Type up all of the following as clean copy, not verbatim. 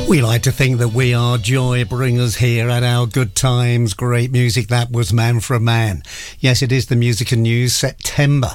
We like to think that we are joy bringers here at our Good Times. Great music. That was Man for a Man. Yes, it is the Music and News, September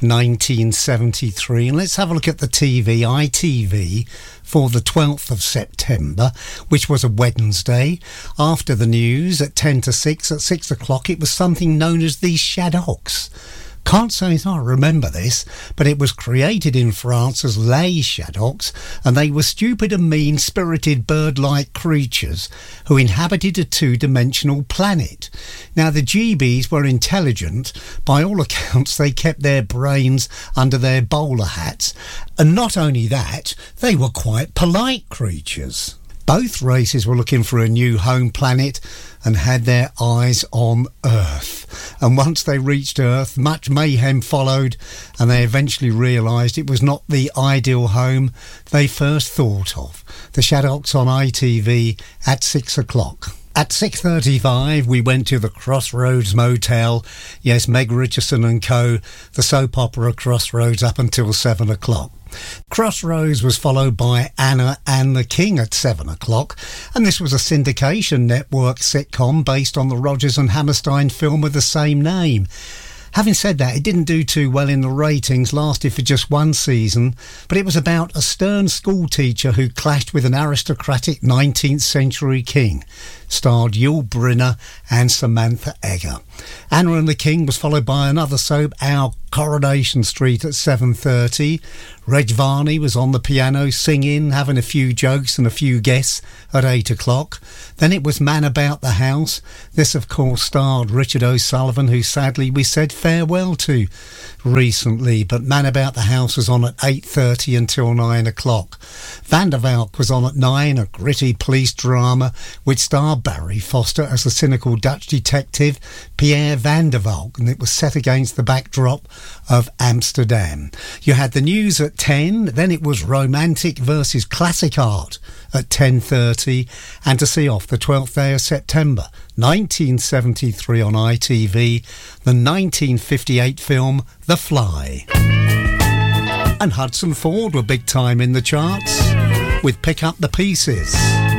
1973. And let's have a look at the TV, ITV, for the 12th of September, which was a Wednesday. After the news at 10 to 6, at 6 o'clock, it was something known as the Shadocks. Can't say I remember this, but it was created in France as Les Shadocks, and they were stupid and mean-spirited bird-like creatures who inhabited a two-dimensional planet. Now, the GBs were intelligent. By all accounts, they kept their brains under their bowler hats, and not only that, they were quite polite creatures. Both races were looking for a new home planet and had their eyes on Earth. And once they reached Earth, much mayhem followed, and they eventually realised it was not the ideal home they first thought of. The Shadocks on ITV at 6 o'clock. At 6:35, we went to the Crossroads Motel. Yes, Meg Richardson and co. The soap opera Crossroads up until 7 o'clock. Crossroads was followed by Anna and the King at 7 o'clock, and this was a syndication network sitcom based on the Rodgers and Hammerstein film with the same name. Having said that, it didn't do too well in the ratings, lasted for just one season, but it was about a stern school teacher who clashed with an aristocratic 19th century king. Starred Yul Brynner and Samantha Eggar. Anna and the King was followed by another soap, Our Coronation Street, at 7:30. Reg Varney was on the piano singing, having a few jokes and a few guests at 8 o'clock. Then it was Man About the House. This, of course, starred Richard O'Sullivan, who sadly we said farewell to recently. But Man About the House was on at 8:30 until 9 o'clock. Van der Valk was on at 9, a gritty police drama which starred Barry Foster as the cynical Dutch detective Pierre van der Valk, and it was set against the backdrop of Amsterdam. You had the news at 10, then it was Romantic versus Classic Art at 10:30, and to see off the 12th day of September 1973 on ITV, the 1958 film The Fly. And Hudson Ford were big time in the charts with Pick Up the Pieces.